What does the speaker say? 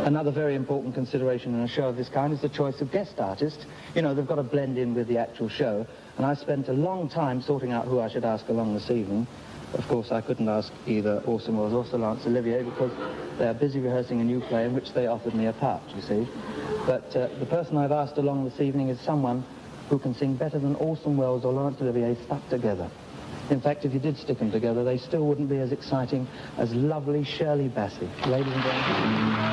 Another very important consideration in a show of this kind is the choice of guest artists. You know, they've got to blend in with the actual show, and I spent a long time sorting out who I should ask along this evening. Of course, I couldn't ask either Orson Welles or Sir Laurence Olivier because they are busy rehearsing a new play in which they offered me a part, you see. But the person I've asked along this evening is someone who can sing better than Orson Welles or Laurence Olivier stuck together. In fact, if you did stick them together, they still wouldn't be as exciting as lovely Shirley Bassey. Ladies and gentlemen.